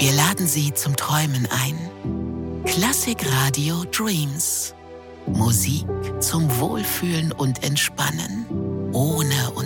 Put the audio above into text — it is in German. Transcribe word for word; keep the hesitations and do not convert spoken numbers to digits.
Wir laden Sie zum Träumen ein. Klassikradio Dreams. Musik zum Wohlfühlen und Entspannen. Ohne